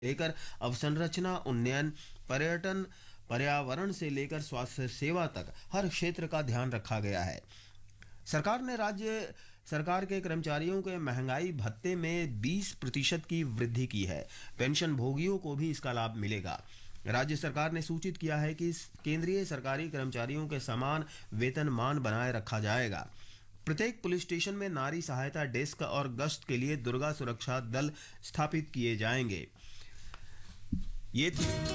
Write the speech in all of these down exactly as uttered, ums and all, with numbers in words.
लेकर अवसंरचना उन्नयन, पर्यटन, पर्यावरण से लेकर स्वास्थ्य सेवा तक हर क्षेत्र का ध्यान रखा गया है। सरकार ने राज्य सरकार के कर्मचारियों के महंगाई भत्ते में बीस प्रतिशत की वृद्धि की है। पेंशन भोगियों को भी इसका लाभ मिलेगा। राज्य सरकार ने सूचित किया है कि केंद्रीय सरकारी कर्मचारियों के समान वेतनमान बनाए रखा जाएगा। प्रत्येक पुलिस स्टेशन में नारी सहायता डेस्क और गश्त के लिए दुर्गा सुरक्षा दल स्थापित किए जाएंगे। ये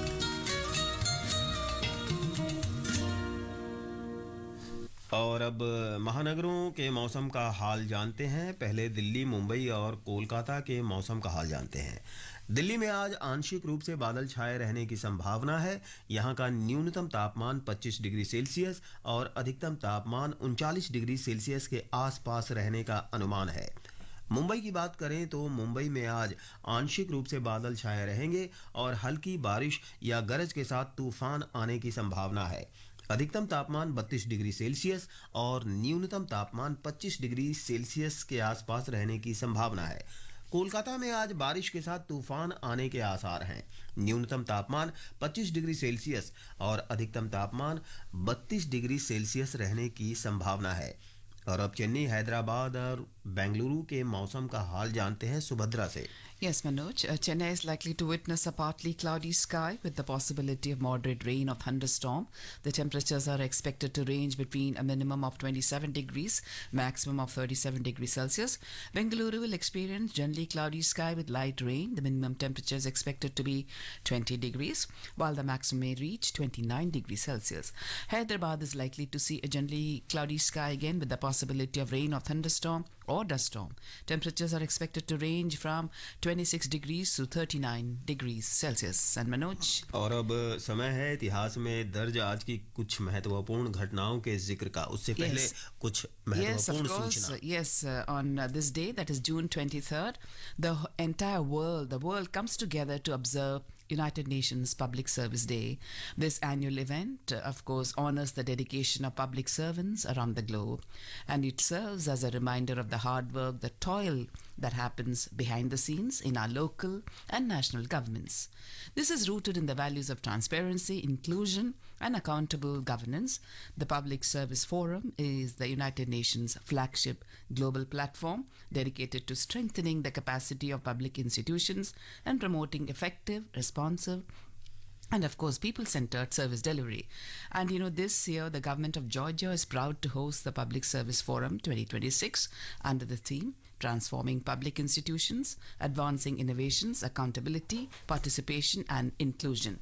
और अब महानगरों के मौसम का हाल जानते हैं। पहले दिल्ली, मुंबई और कोलकाता के मौसम का हाल जानते हैं। दिल्ली में आज आंशिक रूप से बादल छाए रहने की संभावना है। यहां का न्यूनतम तापमान पच्चीस डिग्री सेल्सियस और अधिकतम तापमान उनचालीस डिग्री सेल्सियस के आसपास रहने का अनुमान है। मुंबई की बात करें तो मुंबई में आज आंशिक रूप से बादल छाए रहेंगे और हल्की बारिश या गरज के साथ तूफान आने की संभावना है। अधिकतम तापमान बत्तीस डिग्री सेल्सियस और न्यूनतम तापमान पच्चीस डिग्री सेल्सियस के आसपास रहने की संभावना है। कोलकाता में आज बारिश के साथ तूफान आने के आसार हैं। न्यूनतम तापमान पच्चीस डिग्री सेल्सियस और अधिकतम तापमान बत्तीस डिग्री सेल्सियस रहने की संभावना है। और अब चेन्नई, हैदराबाद और बेंगलुरु के मौसम का हाल जानते हैं सुभद्रा से। Yes, Manoj. Uh, Chennai is likely to witness a partly cloudy sky with the possibility of moderate rain or thunderstorm. The temperatures are expected to range between a minimum of twenty-seven degrees, maximum of thirty-seven degrees Celsius. Bengaluru will experience generally cloudy sky with light rain. The minimum temperature is expected to be twenty degrees, while the maximum may reach twenty-nine degrees Celsius. Hyderabad is likely to see a generally cloudy sky again with the possibility of rain or thunderstorm or dust storm. Temperatures are expected to range from twenty-six degrees to thirty-nine degrees Celsius. And Manoj. और अब समय है इतिहास में दर्ज आज की कुछ महत्वपूर्ण घटनाओं के जिक्र का। उससे yes. पहले कुछ महत्वपूर्ण yes, सूचना। Yes, uh, on uh, this day, that is June twenty-third, the entire world, the world comes together to observe United Nations Public Service Day. This annual event, uh, of course, honors the dedication of public servants around the globe, and it serves as a reminder of the hard work, the toil that happens behind the scenes in our local and national governments. This is rooted in the values of transparency, inclusion, and accountable governance. The Public Service Forum is the United Nations flagship global platform dedicated to strengthening the capacity of public institutions and promoting effective, responsive, and of course people-centered service delivery. And you know, this year the government of Georgia is proud to host the Public Service Forum twenty twenty-six under the theme Transforming Public Institutions, Advancing Innovations, Accountability, Participation and Inclusion.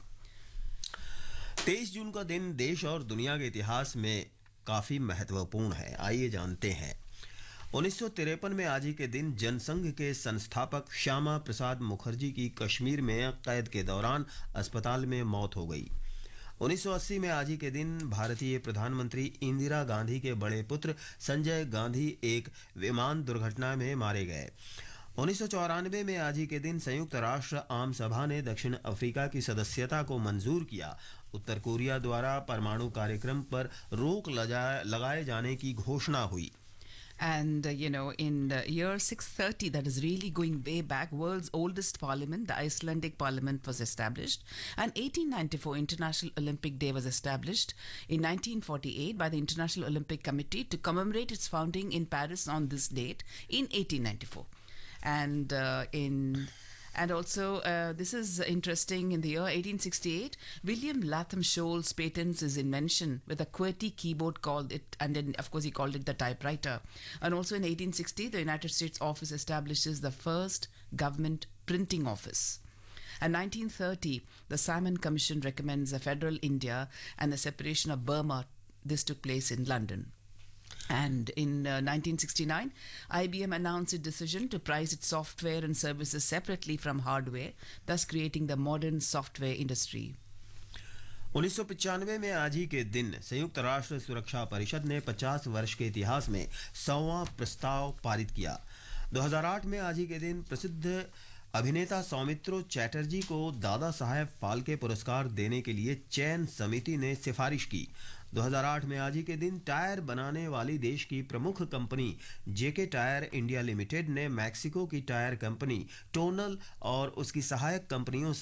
तेईस जून का दिन देश और दुनिया के इतिहास में काफी महत्वपूर्ण है। आइए जानते हैं। उन्नीस सौ तिरपन में आज ही के दिन जनसंघ के संस्थापक श्यामा प्रसाद मुखर्जी की कश्मीर में कैद के दौरान अस्पताल में मौत हो गई। उन्नीस सौ अस्सी में आज ही के दिन भारतीय प्रधानमंत्री इंदिरा गांधी के बड़े पुत्र संजय गांधी एक विमान दुर्घटना में मारे गए। उन्नीस सौ चौरानवे में आज ही के दिन संयुक्त राष्ट्र आम सभा ने दक्षिण अफ्रीका की सदस्यता को मंजूर किया। उत्तर कोरिया द्वारा परमाणु कार्यक्रम पर रोक लगाए जाने की घोषणा हुई। And uh, you know, in the year six thirty, that is really going way back, world's oldest parliament, the Icelandic parliament, was established. And eighteen ninety-four International Olympic Day was established in nineteen forty-eight by the International Olympic Committee to commemorate its founding in Paris on this date in eighteen ninety-four. And uh, in And also, uh, this is interesting, in the year eighteen sixty-eight, William Latham Scholes patents his invention with a QWERTY keyboard called it, and then of course he called it the typewriter. And also in eighteen sixty, the United States office establishes the first government printing office. And nineteen thirty, the Salmon Commission recommends a federal India and the separation of Burma. This took place in London. And in uh, nineteen sixty-nine, I B M announced its decision to price its software and services separately from hardware, thus creating the modern software industry. उन्नीस सौ पचानवे में आज ही के दिन संयुक्त राष्ट्र सुरक्षा परिषद ने पचास वर्ष के इतिहास में सौवां प्रस्ताव पारित किया। दो हज़ार आठ में आज ही के दिन प्रसिद्ध अभिनेता सौमित्रो चैटर्जी को दादा साहेब फाल्के पुरस्कार देने के लिए चयन समिति ने सिफारिश की। दो हज़ार आठ में आज ही के दिन टायर बनाने वाली देश की प्रमुख कंपनी जेके टायर इंडिया लिमिटेड ने मैक्सिको की टायर कंपनी टोनल और उसकी सहायक कंपनियों